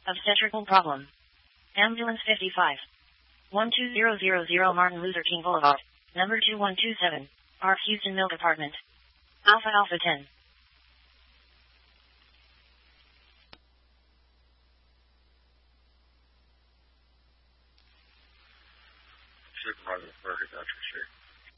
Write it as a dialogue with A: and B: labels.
A: Obstetrical problem. Ambulance 55. 12000 Martin Luther King Boulevard, number 2127, R. Houston Milk Apartment. Alpha Alpha 10.